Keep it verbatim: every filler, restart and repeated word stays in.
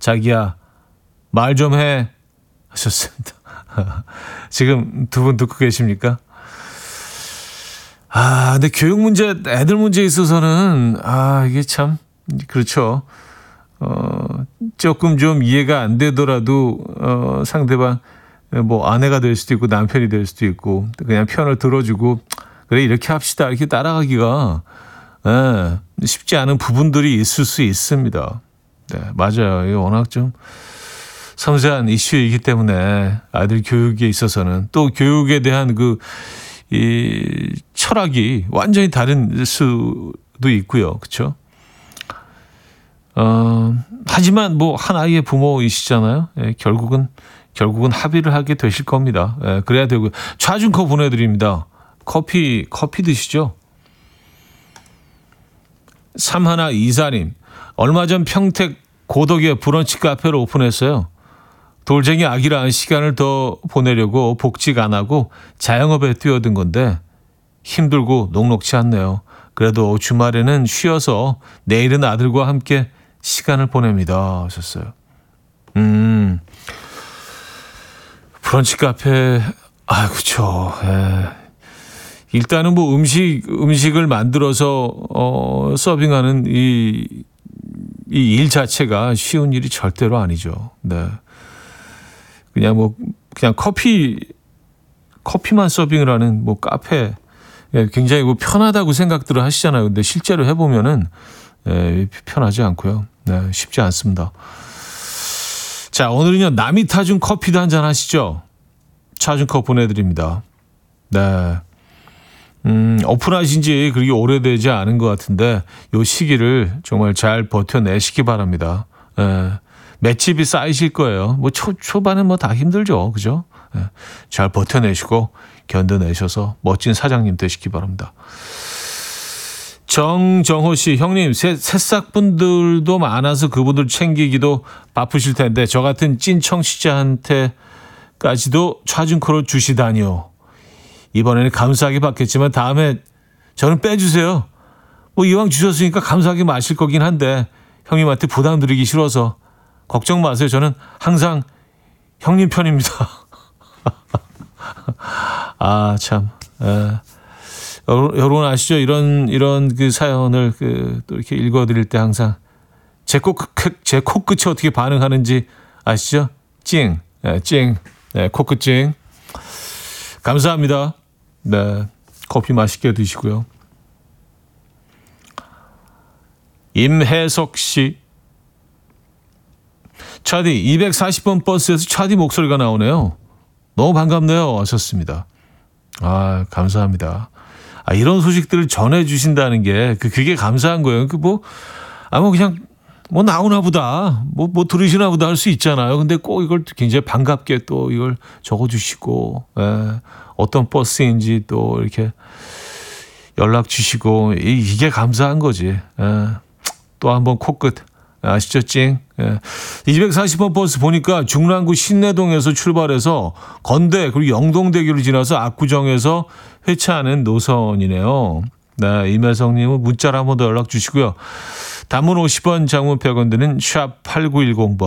자기야 말 좀 해 하셨습니다. 지금 두 분 듣고 계십니까? 아, 근데 교육 문제, 애들 문제에 있어서는 아 이게 참 그렇죠. 어, 조금 좀 이해가 안 되더라도 어, 상대방 뭐 아내가 될 수도 있고 남편이 될 수도 있고 그냥 편을 들어주고 그래 이렇게 합시다 이렇게 따라가기가 예, 쉽지 않은 부분들이 있을 수 있습니다. 네, 맞아요. 이게 워낙 좀 섬세한 이슈이기 때문에 아이들 교육에 있어서는 또 교육에 대한 그 이 철학이 완전히 다른 수도 있고요. 그렇죠? 어, 하지만 뭐 한 아이의 부모이시잖아요. 예, 결국은 결국은 합의를 하게 되실 겁니다. 예, 그래야 되고 차준커 보내드립니다. 커피 커피 드시죠. 삼일이사님 얼마 전 평택 고덕에 브런치 카페를 오픈했어요. 돌쟁이 아기랑 시간을 더 보내려고 복직 안 하고 자영업에 뛰어든 건데 힘들고 녹록치 않네요. 그래도 주말에는 쉬어서 내일은 아들과 함께 시간을 보냅니다. 하셨어요. 음, 브런치 카페, 아, 그쵸. 예. 일단은 뭐 음식, 음식을 만들어서, 어, 서빙하는 이, 이 일 자체가 쉬운 일이 절대로 아니죠. 네. 그냥 뭐, 그냥 커피, 커피만 서빙을 하는 뭐 카페, 예, 굉장히 뭐 편하다고 생각들을 하시잖아요. 근데 실제로 해보면은, 예, 편하지 않고요. 네, 쉽지 않습니다. 자, 오늘은요, 남이 타준 커피도 한잔 하시죠. 차준 컵 보내드립니다. 네. 음, 오픈하신 지 그렇게 오래되지 않은 것 같은데, 요 시기를 정말 잘 버텨내시기 바랍니다. 예. 맷집이 쌓이실 거예요. 뭐 초, 초반에 뭐 다 힘들죠. 그죠? 예. 잘 버텨내시고 견뎌내셔서 멋진 사장님 되시기 바랍니다. 정정호 씨, 형님, 새, 새싹분들도 많아서 그분들 챙기기도 바쁘실 텐데 저 같은 찐 청취자한테까지도 차준코를 주시다니요. 이번에는 감사하게 받겠지만 다음에 저는 빼주세요. 뭐 이왕 주셨으니까 감사하게 마실 거긴 한데 형님한테 부담 드리기 싫어서 걱정 마세요. 저는 항상 형님 편입니다. 아, 참. 에. 여러분 아시죠? 이런 이런 그 사연을 그 또 이렇게 읽어드릴 때 항상 제 코 제 코끝이 어떻게 반응하는지 아시죠? 찡, 네, 찡, 네, 코끝 찡. 감사합니다. 네, 커피 맛있게 드시고요. 임혜석 씨, 차디 이백사십 번 버스에서 차디 목소리가 나오네요. 너무 반갑네요. 하셨습니다. 아, 감사합니다. 아, 이런 소식들을 전해주신다는 게, 그, 그게 감사한 거예요. 그, 뭐, 아, 뭐, 그냥, 뭐, 나오나 보다. 뭐, 뭐, 들으시나 보다 할 수 있잖아요. 근데 꼭 이걸 굉장히 반갑게 또 이걸 적어주시고, 예, 어떤 버스인지 또 이렇게 연락 주시고, 이, 이게 감사한 거지. 예, 또 한 번 코끝. 아시죠? 찡. 예. 이백사십 번 버스 보니까 중랑구 신내동에서 출발해서 건대 그리고 영동대교를 지나서 압구정에서 회차하는 노선이네요. 네, 임혜성님은 문자로 한 번 더 연락 주시고요. 단문 오십 원, 장문 백 원 드는 샵 팔구일공 번